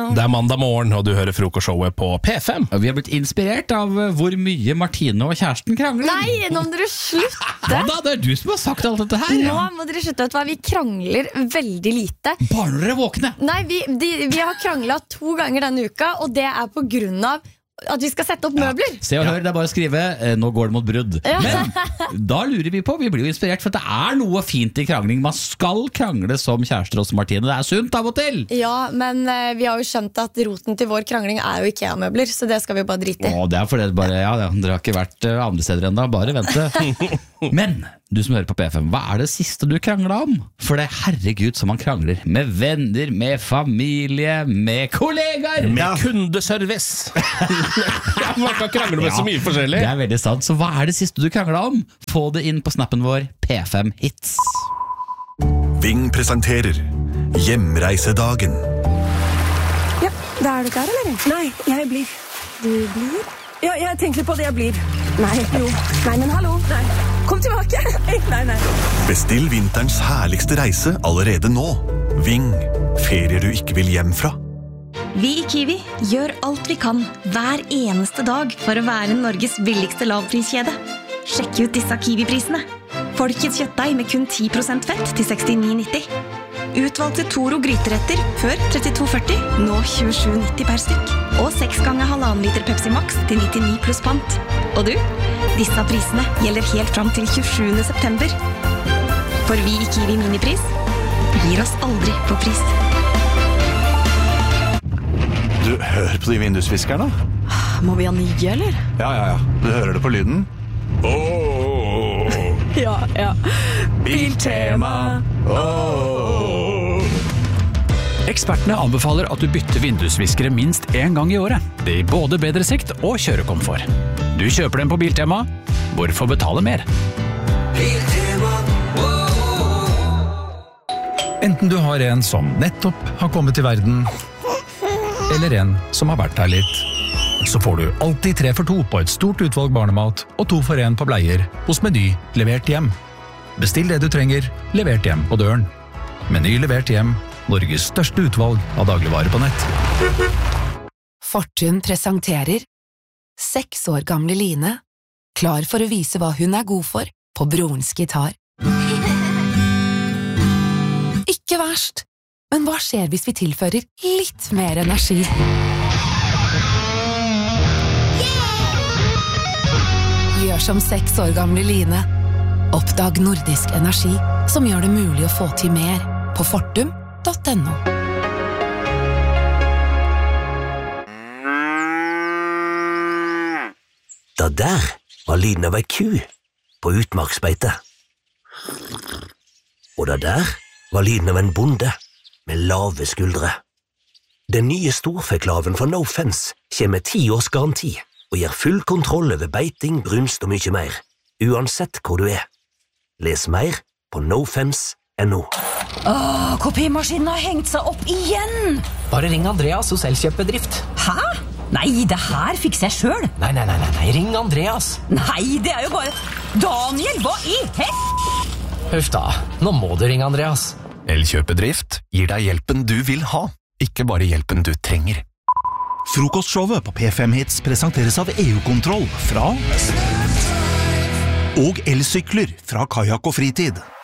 Det mandag morgen, og du hører frokostshowet på P5. Vi har blitt inspirert av hvor mye Martine og kjæresten krangler. Nei, nå må dere slutte. Ja, da, det du som har sagt alt dette her. Nå må dere slutte, vet du hva? Vi krangler veldig lite. Bare når dere er våkne. Nei, vi har kranglet 2 ganger denne uka, og det er på grunn av at vi skal sette opp møbler. Se og hør, det er bare å skrive nå går det mot brudd. Men da lurer vi på, vi blir jo inspirert, for det er noe fint i krangling. Man skal krangle som kjærester også, Martine. Det er sunt av og til. Ja, men vi har jo skjønt at roten til vår krangling er jo IKEA-møbler, så det skal vi bare drite i. Det er fordi bare, dere har ikke vært andre steder enda, bare vente. Men, du som hører på P5, hva er det siste du kranglet om? For det er herregud som man krangler med venner, med familie, med kollegaer. Med kundeservice. Man kan krangle med så mye forskjellig. Det er veldig sant, så hva er det siste du kranglet om? Få det inn på snappen vår, P5 Hits. Ving presenterer Hjemreisedagen. Ja, da er du klar, eller? Nei, jeg blir. Du blir? Ja, jeg tenker på det jeg blir. Nei, jo. Nei, men hallo. Nei. Kom tilbake. Nei. Bestill vinterens herligste reise allerede nå. Ving, ferier du ikke vil hjem fra. Vi i Kiwi gjør alt vi kan hver eneste dag for å være Norges billigste lavpriskjede. Sjekk ut disse Kiwi-prisene. Folkets kjøttdeig med kun 10% fett til 69,90. Utvalgte Toro gryteretter før 32,40, nå 27,90 per stykk. Og 6 ganger 1,5 liter Pepsi Max til 99 pluss pant. Og du, disse prisene gjelder helt fram til 27. september. For vi i Kiwi Minipris gir oss aldri på pris. Du, hør på de vindusviskerne. Må vi ha nye, eller? Ja. Du hører det på lyden? Ja. Biltema. Ekspertene anbefaler at du bytter vindusviskere minst 1 gang i året. Det gir både bedre sikt og kjørekomfort. Du kjøper dem på Biltema. Hvorfor betale mer? Enten du har en som nettopp har kommet til verden, eller en som har vært her litt, så får du alltid 3 for 2 på et stort utvalg barnemat og 2 for 1 på bleier hos Meny levert hjem. Bestill det du trenger, levert hjem på døren. Meny levert hjem, Norges største utvalg av dagligvarer på nett. Fortun presenterer 6 år gamle Line, klar for å vise hva hun er god for på brorens gitar. Ikke verst, men hva skjer hvis vi tilfører litt mer energi? Gjør som 6 år gamle Line. Oppdag nordisk energi som gjør det mulig å få til mer på fortum.no. Da der var lyden av ei ku på utmarksbeite. Og da der var lyden av en bonde med lave skuldre. Den nye storfeklaven fra No Fence kommer med 10 års garanti og gir full kontroll over beiting, brunst og mye mer, uansett hvor du er. Les mer på nofence.no. Kopimaskinen har hengt seg opp igjen! Bare ring Andreas hos Elkjøpbedrift. Hæ? Nei, det her fikser jeg selv. Nei, ring Andreas. Nei, det er jo bare... Daniel, hva i Huff da, nå må du ringe Andreas. Elkjøpbedrift gir deg hjelpen du vil ha, ikke bare hjelpen du trenger. Frokostshowet på P5 Hits presenteres av EU-kontroll fra og elsykler fra Kajak og Fritid.